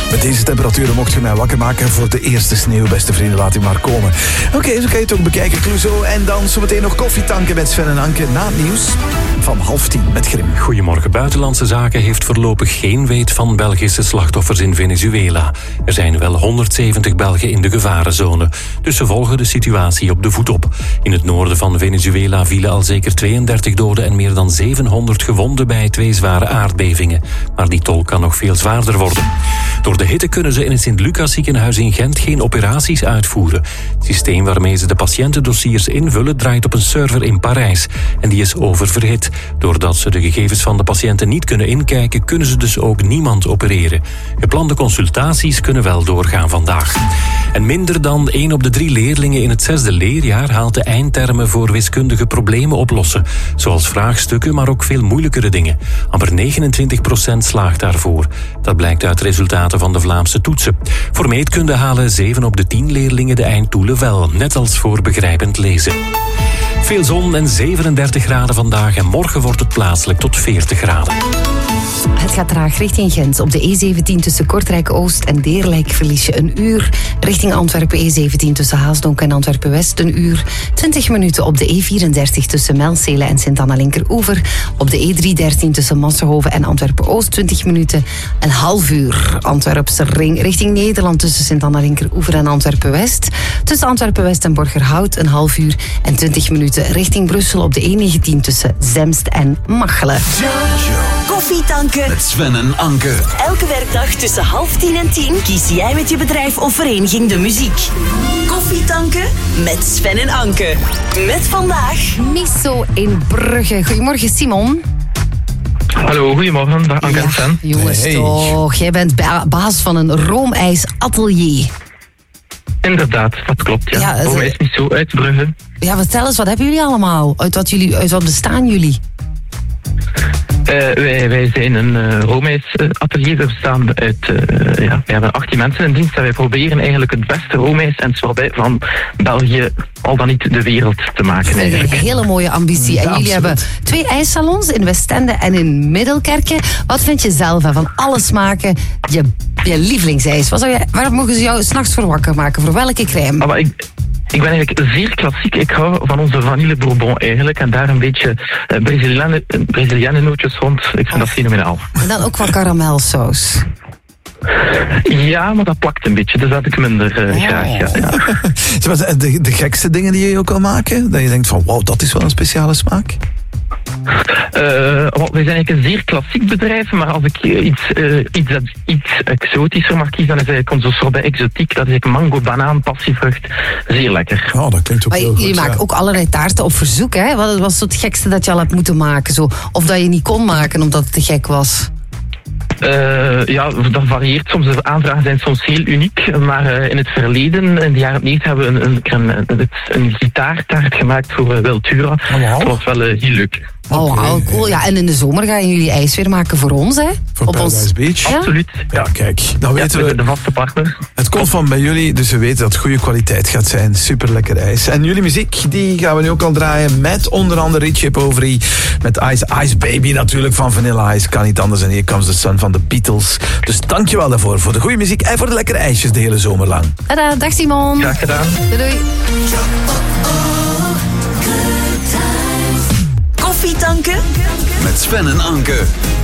Met deze temperaturen mocht je mij wakker maken voor de eerste sneeuw, beste vrienden. Laat u maar komen. Oké, zo kan je het ook bekijken, Clouseau. En dan zometeen nog koffietanken met Sven en Anke na het nieuws van 9:30 met Grim. Goedemorgen. Buitenlandse Zaken heeft voorlopig geen weet van Belgische slachtoffers in Venezuela. Er zijn wel 170 Belgen in de gevarenzone. Dus ze volgen de situatie op de voet op. In het noorden van Venezuela vielen al zeker 32 doden en meer dan 700 gewonden bij 2 zware aardbevingen. Maar die tol kan nog veel zwaarder worden. Door de hitte kunnen ze in het Sint-Lucas ziekenhuis in Gent geen operaties uitvoeren. Het systeem waarmee ze de patiëntendossiers invullen draait op een server in Parijs. En die is oververhit. Doordat ze de gegevens van de patiënten niet kunnen inkijken, kunnen ze dus ook niemand opereren. Geplande consultaties kunnen wel doorgaan vandaag. En minder dan 1 op de 3 leerlingen in het 6e leerjaar haalt de eindtermen voor wiskundige problemen oplossen. Zoals vraagstukken, maar ook veel moeilijkere dingen. Amper 29% slaagt daarvoor. Dat blijkt uit resultaten van de Vlaamse toetsen. Voor meetkunde halen 7 op de 10 leerlingen de eindtoelen wel, net als voor begrijpend lezen. Veel zon en 37 graden vandaag en morgen wordt het plaatselijk tot 40 graden. Het gaat traag richting Gent. Op de E17 tussen Kortrijk-Oost en Deerlijk verlies je 1 uur. Richting Antwerpen E17 tussen Haasdonk en Antwerpen-West 1 uur. 20 minuten op de E34 tussen Melcelen en Sint-Anna-Linkeroever. Op de E313 tussen Massenhoven en Antwerpen-Oost 20 minuten. Een half uur Antwerpse ring richting Nederland tussen Sint-Anna-Linkeroever en Antwerpen-West. Tussen Antwerpen-West en Borgerhout een half uur. En 20 minuten richting Brussel op de E19 tussen Zemst en Machelen. Koffietanken met Sven en Anke. Elke werkdag tussen 9:30 en 10 kies jij met je bedrijf of vereniging de muziek. Koffietanken met Sven en Anke. Met vandaag Miso in Brugge. Goedemorgen, Simon. Hallo, goedemorgen. Dag Anke en Sven. Jongens, toch. Jij bent baas van een roomijsatelier. Inderdaad, dat klopt. Ja. Roomijs niet zo uit Brugge. Ja, vertel eens, wat hebben jullie allemaal? Uit wat bestaan jullie? Wij zijn een roomijsatelier. We bestaan uit we hebben 18 mensen in dienst en wij proberen eigenlijk het beste roomijs en sorbet van België, al dan niet de wereld, te maken. Eigenlijk. Een hele mooie ambitie. En jullie hebben 2 ijssalons in Westende en in Middelkerke. Wat vind je zelf van alle smaken je lievelingsijs? Waar mogen ze jou 's nachts voor wakker maken? Voor welke crème? Ik ben eigenlijk zeer klassiek. Ik hou van onze vanille bourbon eigenlijk. En daar een beetje Brazilianen nootjes rond. Ik vind dat fenomenaal. En dan ook wat karamelsaus. Ja, maar dat plakt een beetje. Dus dat heb ik minder graag. Ja. De gekste dingen die jullie ook al maken? Dat je denkt van, wauw, dat is wel een speciale smaak? Wij zijn eigenlijk een zeer klassiek bedrijf, maar als ik iets exotischer mag kiezen, dan is eigenlijk onze sorbet exotiek. Dat is eigenlijk mango, banaan, passievrucht. Zeer lekker. Oh, dat klinkt ook heel goed. Jullie maken ook allerlei taarten op verzoek, hè? Wat was het gekste dat je al hebt moeten maken? Zo? Of dat je niet kon maken omdat het te gek was? Dat varieert soms. De aanvragen zijn soms heel uniek. Maar in het verleden, in de jaren 90, hebben we een gitaartaart gemaakt voor Wiltura. Dat was wel heel leuk. Oh, cool. Ja, en in de zomer gaan jullie ijs weer maken voor ons, hè? Voor Paradise Beach. Ja? Absoluut. Ja, kijk. Dan weten we de vaste partner. Het komt van bij jullie, dus we weten dat het goede kwaliteit gaat zijn. Super lekker ijs. En jullie muziek, die gaan we nu ook al draaien met onder andere Richie Poveri. Met Ice Baby natuurlijk van Vanilla Ice. Kan niet anders. En Here Comes the Sun van de Beatles. Dus dankjewel daarvoor. Voor de goede muziek en voor de lekkere ijsjes de hele zomer lang. Dag Simon. Graag gedaan. Doei. koffietanken met Sven en Anke.